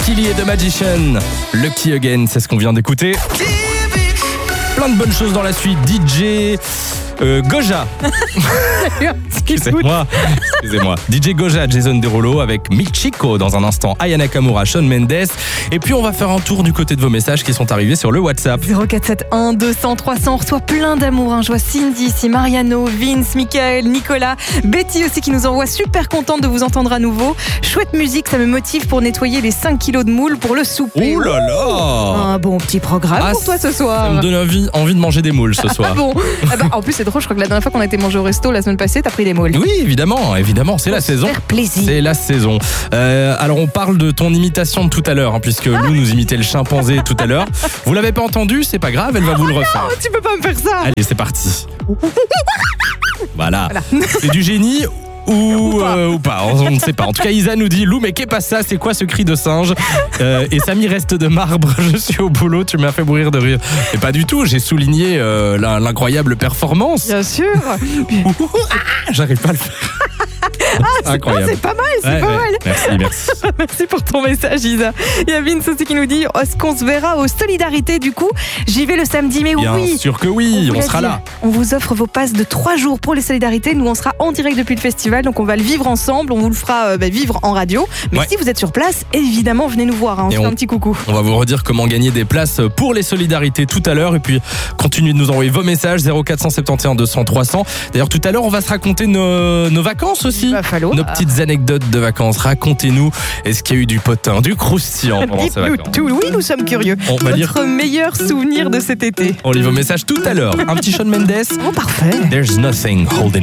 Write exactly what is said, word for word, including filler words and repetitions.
Killy et The Magician. Lucky Again, c'est ce qu'on vient d'écouter. Plein de bonnes choses dans la suite. D J euh, Goja. Excusez-moi. Excusez-moi. D J Goja, Jason Derulo avec Michiko dans un instant. Aya Nakamura, Shawn Mendes. Et puis on va faire un tour du côté de vos messages qui sont arrivés sur le WhatsApp. zéro quatre sept un deux cents trois cents, on reçoit plein d'amour. Hein. Je vois Cindy ici, Mariano, Vince, Michael, Nicolas, Betty aussi qui nous envoie. Super contente de vous entendre à nouveau. Chouette musique, ça me motive pour nettoyer les cinq kilos de moules pour le souper. Oh là là. Un bon petit programme Ah, pour toi ce soir. Ça me donne envie, envie de manger des moules ce soir. Ah bon ah bah, en plus c'est drôle, je crois que la dernière fois qu'on a été manger au resto la semaine passée, t'as pris des moules. Oui, évidemment, évidemment, c'est la saison. Faire plaisir. C'est la saison. Euh, alors on parle de ton imitation de tout à l'heure, hein, puisque Lou nous imitait le chimpanzé tout à l'heure. Vous l'avez pas entendu, c'est pas grave, elle va vous le refaire. Oh, tu peux pas me faire ça. Allez, c'est parti. Voilà. Voilà. C'est du génie. Ou, Ou pas. euh, ou pas, on ne sait pas. En tout cas, Isa nous dit Lou, mais qu'est pas ça? C'est quoi ce cri de singe? euh, Et Samy reste de marbre. Je suis au boulot, tu m'as fait mourir de rire. Et pas du tout, j'ai souligné euh, l'incroyable performance. Bien sûr. J'arrive pas à le faire. Ah, Incroyable. c'est pas mal, c'est Ouais, pas ouais. mal. Merci, merci. Merci pour ton message, Isa. Il y a Vince aussi qui nous dit est-ce qu'on se verra aux Solidarités du coup? J'y vais le samedi, mais Bien oui. sûr que oui, vous on l'a sera dit, là. On vous offre vos passes de trois jours pour les Solidarités. Nous, on sera en direct depuis le festival, donc on va le vivre ensemble. On vous le fera euh, bah, vivre en radio. Mais Ouais. si vous êtes sur place, évidemment, venez nous voir. Hein. On Et se fait on- un petit coucou. On va vous redire comment gagner des places pour les solidarités tout à l'heure. Et puis, continuez de nous envoyer vos messages zéro quatre sept un deux cents trois cents. D'ailleurs, tout à l'heure, on va se raconter nos, nos vacances aussi. Il va falloir. Nos petites anecdotes de vacances. Racontez-nous, est-ce qu'il y a eu du potin, du croustillant pendant ces Dites-nous vacances? tout. Oui, nous sommes curieux. On va lire- Votre meilleur souvenir de cet été? On lit vos messages tout à l'heure. Un petit Shawn Mendes. Oh, parfait. There's nothing holding